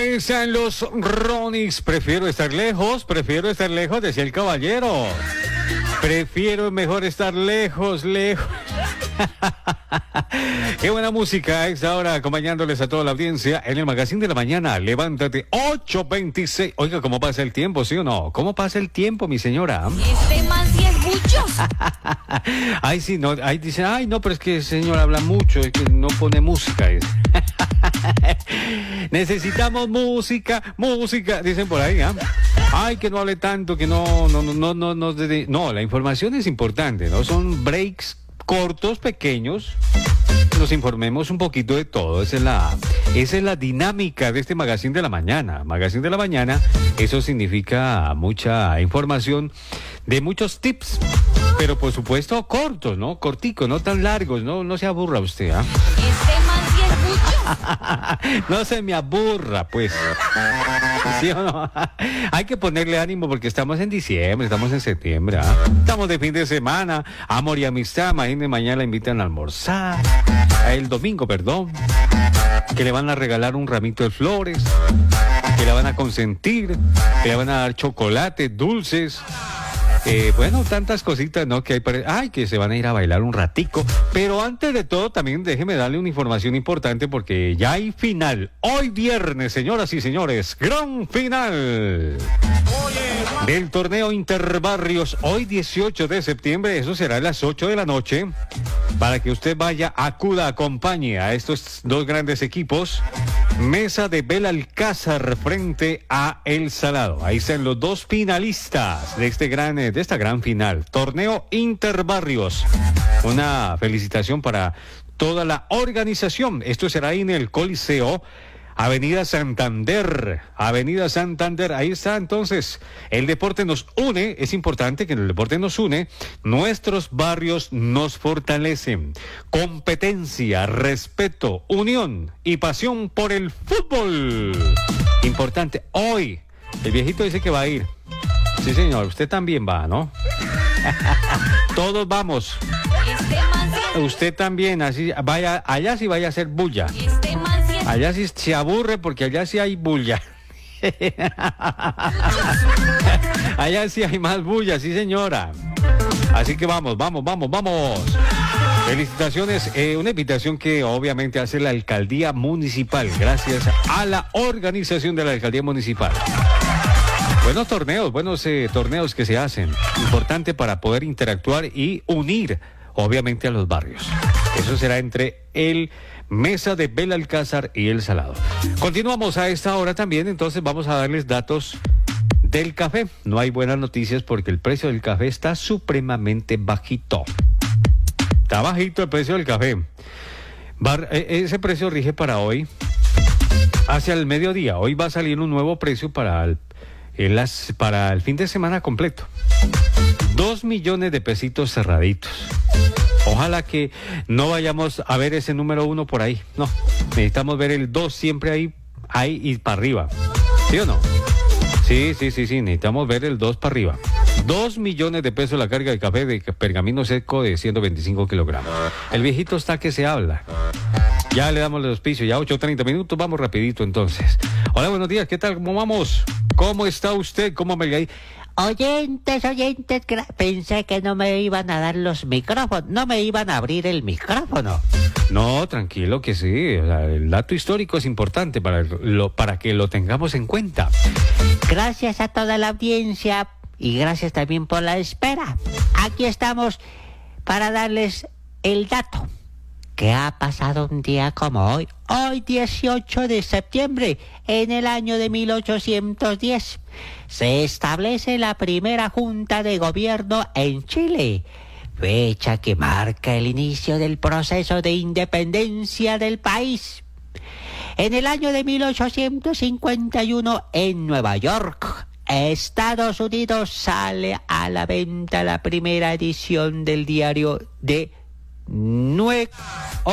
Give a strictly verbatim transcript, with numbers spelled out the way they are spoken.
Ahí están los Ronix. Prefiero estar lejos, prefiero estar lejos, decía el caballero. Prefiero mejor estar lejos, lejos. Qué buena música a esta hora, acompañándoles a toda la audiencia en el Magazine de la Mañana. Levántate, ocho veintiséis. Oiga, ¿cómo pasa el tiempo, sí o no? ¿Cómo pasa el tiempo, mi señora? Este man sí es buchoso. Ay, sí, no, ahí dicen, ay, no, pero es que el señor habla mucho, es que no pone música. Necesitamos música, música, dicen por ahí, ¿ah? ¿eh? Ay, que no hable tanto, que no, no, no, no, no, no, no, no, la información es importante, ¿no? Son breaks cortos, pequeños, nos informemos un poquito de todo. Esa es la, esa es la dinámica de este Magazine de la Mañana. Magazine de la Mañana, eso significa mucha información de muchos tips, pero por supuesto cortos, ¿no? Corticos, no tan largos, no, no se aburra usted, ¿ah? ¿eh? Este man sí es buchoso. No se me aburra, pues. ¿Sí o no? Hay que ponerle ánimo porque estamos en diciembre, estamos en septiembre, ¿eh? Estamos de fin de semana, amor y amistad. Imagínense, mañana la invitan a almorzar, el domingo, perdón, que le van a regalar un ramito de flores, que la van a consentir, que le van a dar chocolate, dulces. Eh, bueno, tantas cositas, ¿no? Que hay para... Ay, que se van a ir a bailar un ratico. Pero antes de todo, también déjeme darle una información importante porque ya hay final. Hoy viernes, señoras y señores, gran final del torneo Interbarrios. Hoy dieciocho de septiembre, eso será a las ocho de la noche. Para que usted vaya, acuda, acompañe a estos dos grandes equipos. Mesa de Belalcázar frente a El Salado. Ahí están los dos finalistas de este gran, de esta gran final. Torneo Interbarrios. Una felicitación para toda la organización. Esto será ahí en el Coliseo, Avenida Santander, Avenida Santander, ahí está. Entonces, el deporte nos une, es importante que el deporte nos une, nuestros barrios nos fortalecen, competencia, respeto, unión y pasión por el fútbol. Importante, hoy, el viejito dice que va a ir. Sí, señor, usted también va, ¿no? Todos vamos. Este man sí es... Usted también, así, vaya, allá sí vaya a hacer bulla. Este man sí es... Allá sí se aburre porque allá sí hay bulla. Allá sí hay más bulla, sí señora. Así que vamos, vamos, vamos, vamos. Felicitaciones, eh, una invitación que obviamente hace la alcaldía municipal, gracias a la organización de la alcaldía municipal. Buenos torneos, buenos eh, torneos que se hacen. Importante para poder interactuar y unir, obviamente, a los barrios. Eso será entre el Mesa de Belalcázar y El Salado. Continuamos a esta hora también, entonces vamos a darles datos del café. No hay buenas noticias porque el precio del café está supremamente bajito. Está bajito el precio del café. Bar, eh, ese precio rige para hoy, hacia el mediodía. Hoy va a salir un nuevo precio para el, el, las, para el fin de semana completo. Dos millones de pesitos cerraditos. Ojalá que no vayamos a ver ese número uno por ahí. No, necesitamos ver el dos siempre ahí, ahí y para arriba. ¿Sí o no? Sí, sí, sí, sí, necesitamos ver el dos para arriba. Dos millones de pesos la carga de café de pergamino seco de ciento veinticinco kilogramos. El viejito está que se habla. Ya le damos el auspicio, ya ocho treinta minutos, vamos rapidito entonces. Hola, buenos días, ¿qué tal? ¿Cómo vamos? ¿Cómo está usted? ¿Cómo me le... Oyentes, oyentes, pensé que no me iban a dar los micrófonos, no me iban a abrir el micrófono. No, tranquilo que sí, o sea, el dato histórico es importante para, lo, para que lo tengamos en cuenta. Gracias a toda la audiencia y gracias también por la espera. Aquí estamos para darles el dato. ¿Qué ha pasado un día como hoy? Hoy dieciocho de septiembre, en el año de mil ochocientos diez, se establece la primera junta de gobierno en Chile, fecha que marca el inicio del proceso de independencia del país. En el año de mil ochocientos cincuenta y uno, en Nueva York, Estados Unidos, sale a la venta la primera edición del diario de Nueva